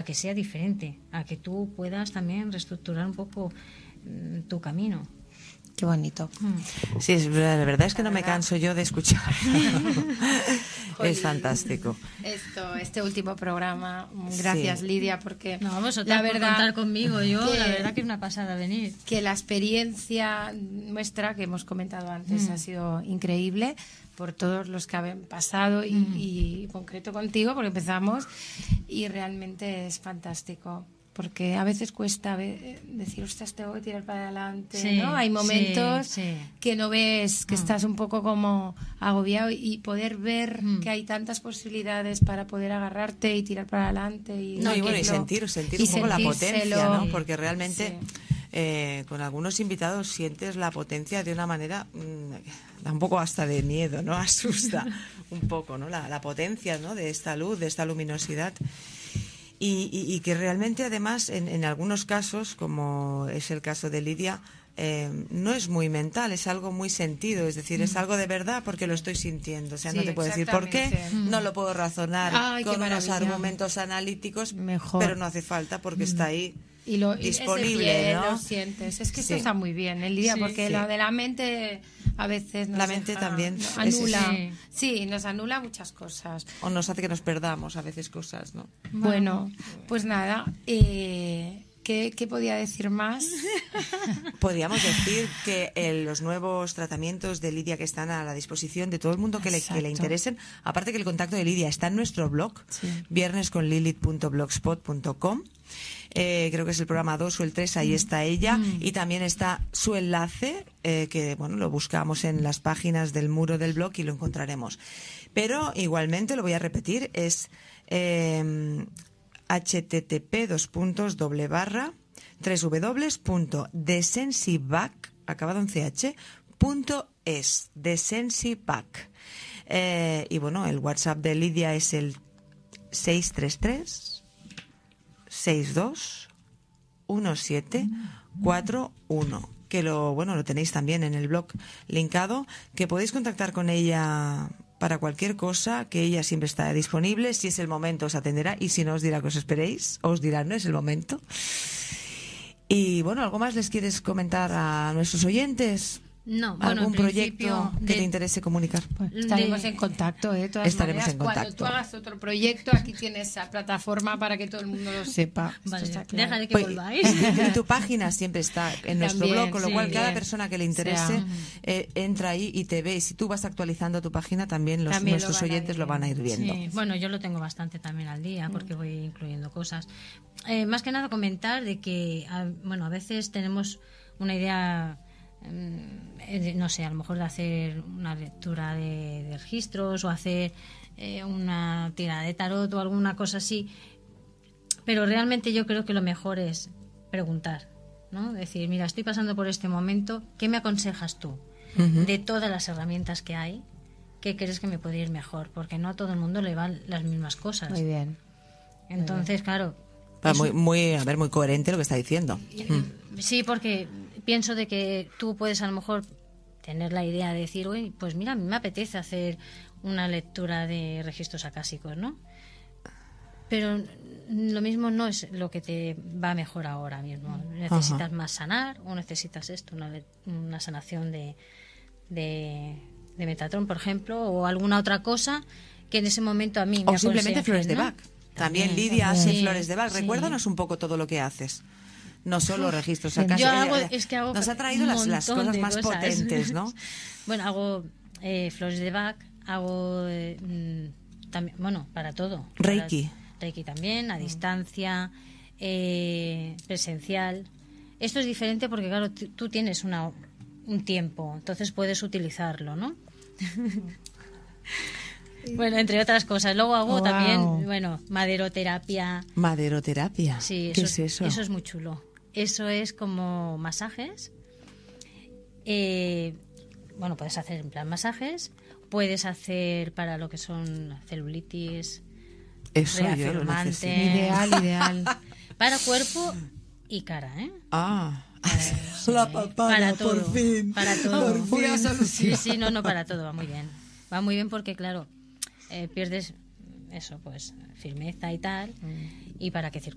que sea diferente, a que tú puedas también reestructurar un poco tu camino. Qué bonito. Sí, la verdad es que no me canso yo de escuchar. Es fantástico. Este último programa, gracias, Sí. Lidia, porque No, vosotros la por verdad contar conmigo, yo que- la verdad que es una pasada venir. que la experiencia nuestra que hemos comentado antes ha sido increíble por todos los que han pasado y en concreto contigo, porque empezamos y realmente es fantástico. Porque a veces cuesta decir, ostras, tengo que tirar para adelante, Sí, ¿no? Hay momentos sí. que no ves, que estás un poco como agobiado y poder ver que hay tantas posibilidades para poder agarrarte y tirar para adelante. Y No, y bueno, y sentir un poco la potencia, ¿no? Porque realmente con algunos invitados sientes la potencia de una manera, da un poco hasta de miedo, ¿no? Asusta un poco, ¿no? La potencia, ¿no? De esta luz, de esta luminosidad. Y que realmente, además, en algunos casos, como es el caso de Lidia, no es muy mental, es algo muy sentido, es decir, es algo de verdad porque lo estoy sintiendo. O sea, Sí, no te puedo decir por qué, exactamente. no lo puedo razonar Ay, qué con unos maravilla. argumentos analíticos, Mejor. pero no hace falta porque está ahí y lo disponible, ese pie, ¿no? lo sientes. Es que Sí. esto está muy bien, Lidia, Sí, porque sí. lo de la mente a veces nos La mente deja- también nos es anula. eso. Sí, nos anula muchas cosas. O nos hace que nos perdamos a veces cosas, ¿no? Bueno, pues nada, ¿qué podía decir más? Podríamos decir que los nuevos tratamientos de Lidia que están a la disposición de todo el mundo que le Exacto. interesen, aparte que el contacto de Lidia está en nuestro blog, Sí. viernesconlilith.blogspot.com. Creo que es el programa 2 o el 3, ahí está ella, y también está su enlace, que bueno, lo buscamos en las páginas del muro del blog y lo encontraremos. Pero igualmente, lo voy a repetir, es http://www.desensibac, acabado en ch.es, Desensibac. Y bueno, el WhatsApp de Lidia es el 633 62 1741, que lo tenéis también en el blog linkado, que podéis contactar con ella para cualquier cosa, que ella siempre está disponible. Si es el momento os atenderá, y si no os dirá que os esperéis, os dirá no es el momento. Y bueno, ¿algo más les quieres comentar a nuestros oyentes? No, bueno, ¿Algún en proyecto principio que te interese comunicar? Pues estaremos en contacto, de todas Estaremos maneras. en Cuando contacto. tú hagas otro proyecto, aquí tienes esa plataforma para que todo el mundo lo sepa. Esto Vale, está claro. dejaré que Pues, volváis. y tu página siempre está en nuestro También, blog, con lo sí, cual cada bien. persona que le interese entra ahí y te ve. Y si tú vas actualizando tu página, también También lo nuestros van a oyentes ir lo van a ir viendo. Sí, bueno, yo lo tengo bastante también al día porque voy incluyendo cosas. Más que nada comentar de que, a veces tenemos una idea, no sé, a lo mejor de hacer una lectura de registros o hacer una tirada de tarot o alguna cosa así, pero realmente yo creo que lo mejor es preguntar, ¿no? Decir, mira, estoy pasando por este momento, ¿qué me aconsejas tú? De todas las herramientas que hay, ¿qué crees que me puede ir mejor? Porque no a todo el mundo le van las mismas cosas. Muy bien. Entonces, claro, Muy coherente lo que está diciendo. sí, porque pienso de que tú puedes a lo mejor tener la idea de decir, uy, pues mira, a mí me apetece hacer una lectura de registros acásicos, ¿no? Pero lo mismo no es lo que te va mejor ahora mismo. Necesitas más sanar o necesitas una sanación de Metatron, por ejemplo, o alguna otra cosa que en ese momento a mí me O simplemente aconseje, flores de ¿no? Bach. También Lidia hace flores de Bach. Recuérdanos un poco todo lo que haces. No solo registros acásicos. Yo hago nos ha traído un las montón cosas de más cosas. potentes, ¿no? Bueno, hago flores de Bach, hago también, para todo. Reiki. Reiki también, a distancia, presencial. Esto es diferente porque, claro, tú tienes un tiempo, entonces puedes utilizarlo, ¿no? Bueno, entre otras cosas. Luego hago también, maderoterapia. Maderoterapia. Sí, ¿Qué es eso? Eso es muy chulo. Eso es como masajes. Puedes hacer en plan masajes. Puedes hacer para lo que son celulitis, Eso yo lo reafirmante. necesito. Ideal. Para cuerpo y cara, ¿eh? La papada, Para todo, por fin. para todo. Por fin. Sí, no, para todo, va muy bien. Va muy bien porque, claro, pierdes eso, pues, firmeza y tal. ¿Y para qué